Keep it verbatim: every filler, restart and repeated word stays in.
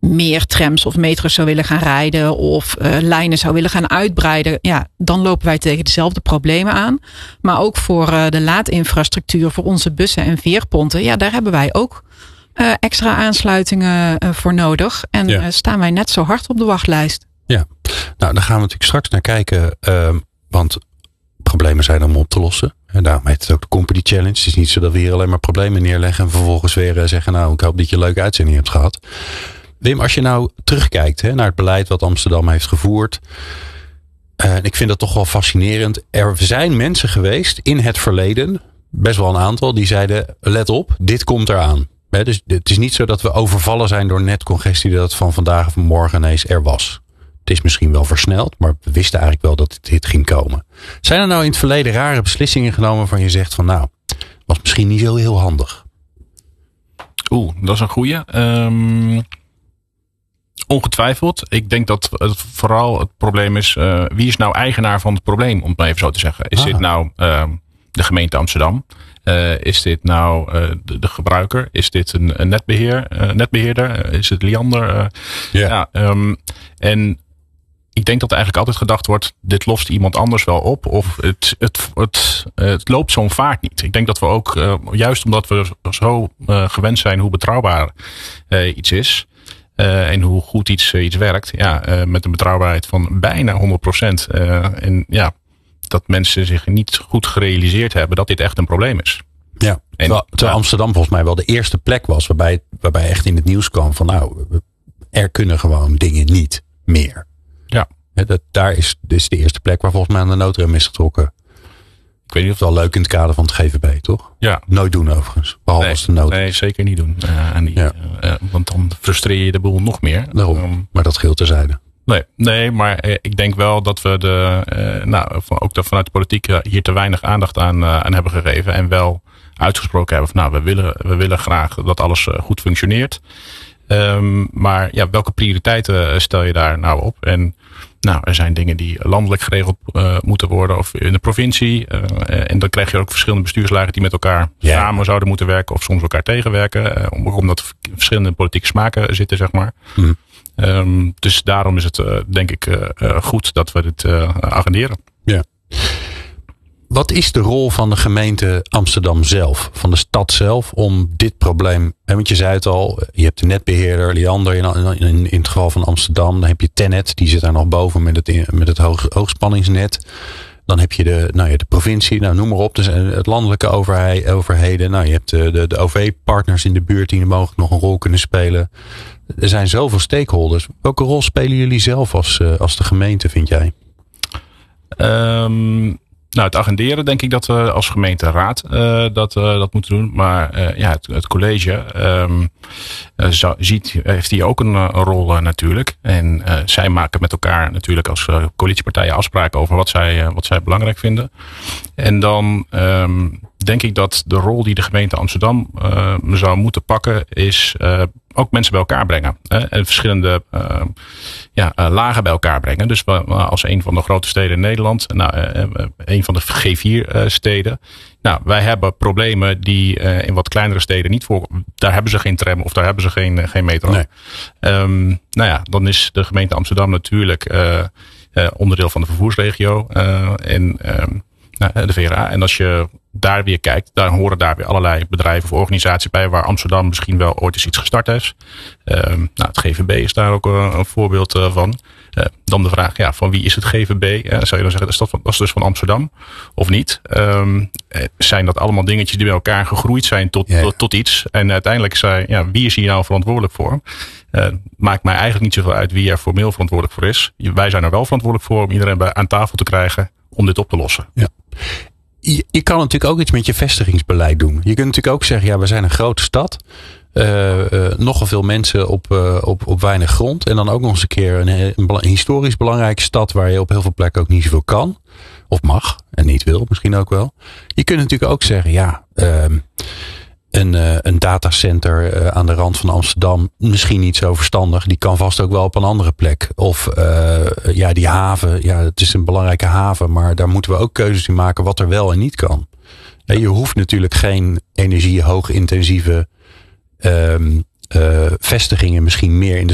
meer trams of metro's zou willen gaan rijden of uh, lijnen zou willen gaan uitbreiden, ja, dan lopen wij tegen dezelfde problemen aan. Maar ook voor uh, de laadinfrastructuur, voor onze bussen en veerponten, ja, daar hebben wij ook uh, extra aansluitingen uh, voor nodig. En ja. uh, staan wij net zo hard op de wachtlijst. Ja, nou, daar gaan we natuurlijk straks naar kijken, uh, want problemen zijn om op te lossen. En daarom heet het ook de Company Challenge. Het is niet zo dat we hier alleen maar problemen neerleggen en vervolgens weer uh, zeggen, nou, ik hoop dat je een leuke uitzending hebt gehad. Wim, als je nou terugkijkt hè, naar het beleid wat Amsterdam heeft gevoerd. Uh, ik vind dat toch wel fascinerend. Er zijn mensen geweest in het verleden, best wel een aantal, die zeiden, let op, dit komt eraan. He, dus het is niet zo dat we overvallen zijn door netcongestie, dat het van vandaag of morgen ineens er was. Het is misschien wel versneld, maar we wisten eigenlijk wel dat dit ging komen. Zijn er nou in het verleden rare beslissingen genomen waarvan je zegt van nou, was misschien niet zo heel handig? Oeh, dat is een goeie. Um, ongetwijfeld. Ik denk dat het vooral het probleem is, uh, wie is nou eigenaar van het probleem, om het maar even zo te zeggen. Is ah. dit nou uh, de gemeente Amsterdam? Uh, is dit nou uh, de, de gebruiker? Is dit een, een netbeheer, uh, netbeheerder? Uh, is het Liander? Uh, yeah. Ja, um, en ik denk dat er eigenlijk altijd gedacht wordt, dit lost iemand anders wel op. Of het, het, het, het loopt zo'n vaart niet. Ik denk dat we ook, uh, juist omdat we zo uh, gewend zijn hoe betrouwbaar uh, iets is. Uh, en hoe goed iets, uh, iets werkt. Ja, uh, met een betrouwbaarheid van bijna honderd procent. Uh, en ja, dat mensen zich niet goed gerealiseerd hebben dat dit echt een probleem is. Ja, en, terwijl, terwijl Amsterdam volgens mij wel de eerste plek was waarbij, waarbij echt in het nieuws kwam van nou, er kunnen gewoon dingen niet meer. Ja. He, dat, daar is, is de eerste plek waar volgens mij aan de noodrem is getrokken. Ik weet niet of het wel leuk in het kader van het G V B, toch? Ja. Nooit doen overigens, behalve nee, als de nood. Nee, zeker niet doen. Uh, aan die, ja. uh, want dan frustreer je de boel nog meer. Daarom, um, maar dat geldt terzijde. Nee, nee, maar uh, ik denk wel dat we de, uh, nou, van, ook de, vanuit de politiek uh, hier te weinig aandacht aan, uh, aan hebben gegeven. En wel uitgesproken hebben van nou, we willen, we willen graag dat alles uh, goed functioneert. Um, maar ja, welke prioriteiten stel je daar nou op? En nou, er zijn dingen die landelijk geregeld uh, moeten worden of in de provincie. Uh, en dan krijg je ook verschillende bestuurslagen die met elkaar ja. samen zouden moeten werken of soms elkaar tegenwerken. Uh, omdat verschillende politieke smaken zitten, zeg maar. Mm. Um, dus daarom is het uh, denk ik uh, uh, goed dat we dit uh, agenderen. Ja. Wat is de rol van de gemeente Amsterdam zelf, van de stad zelf, om dit probleem, want je zei het al, je hebt de netbeheerder, Liander in, in, in het geval van Amsterdam, dan heb je Tennet, die zit daar nog boven met het, met het hoog, hoogspanningsnet. Dan heb je de, nou ja, de provincie, nou noem maar op, dus het landelijke overheid, overheden. Nou, je hebt de, de, de O V-partners in de buurt die mogelijk nog een rol kunnen spelen. Er zijn zoveel stakeholders. Welke rol spelen jullie zelf als, als de gemeente, vind jij? Um... Nou, het agenderen denk ik dat we als gemeenteraad uh, dat, uh, dat moeten doen. Maar uh, ja, het, het college um, uh, zo, ziet, heeft hier ook een, een rol uh, natuurlijk. En uh, zij maken met elkaar natuurlijk als uh, coalitiepartijen afspraken over wat zij, uh, wat zij belangrijk vinden. En dan um, denk ik dat de rol die de gemeente Amsterdam uh, zou moeten pakken is uh, ook mensen bij elkaar brengen. Hè, en verschillende uh, ja, uh, lagen bij elkaar brengen. Dus uh, als een van de grote steden in Nederland. Nou, uh, een van de G vier uh, steden. Nou, wij hebben problemen die uh, in wat kleinere steden niet voorkomen. Daar hebben ze geen tram of daar hebben ze geen, uh, geen metro. Nee. Um, nou ja, dan is de gemeente Amsterdam natuurlijk uh, uh, onderdeel van de vervoersregio. Uh, en um, nou, de V R A. En als je daar weer kijkt, daar horen daar weer allerlei bedrijven of organisaties bij waar Amsterdam misschien wel ooit eens iets gestart heeft. Um, nou, het G V B is daar ook een, een voorbeeld uh, van. Uh, dan de vraag, ja, van wie is het G V B? Uh, zou je dan zeggen, dat is, dat, van, dat is dus van Amsterdam of niet? Um, zijn dat allemaal dingetjes die bij elkaar gegroeid zijn tot, ja, ja. tot, tot iets? En uiteindelijk zei, ja, wie is hier nou verantwoordelijk voor? Uh, maakt mij eigenlijk niet zoveel uit wie er formeel verantwoordelijk voor is. Wij zijn er wel verantwoordelijk voor om iedereen bij, aan tafel te krijgen om dit op te lossen. Ja. Je, je kan natuurlijk ook iets met je vestigingsbeleid doen. Je kunt natuurlijk ook zeggen, ja, we zijn een grote stad. Uh, uh, nogal veel mensen op, uh, op, op weinig grond. En dan ook nog eens een keer een, een, een historisch belangrijke stad waar je op heel veel plekken ook niet zoveel kan. Of mag. En niet wil misschien ook wel. Je kunt natuurlijk ook zeggen, ja, uh, een, uh, een datacenter uh, aan de rand van Amsterdam. Misschien niet zo verstandig. Die kan vast ook wel op een andere plek. Of uh, ja, die haven. Ja, het is een belangrijke haven. Maar daar moeten we ook keuzes in maken wat er wel en niet kan. Ja, je hoeft natuurlijk geen energie hoogintensieve Um, uh, vestigingen misschien meer in de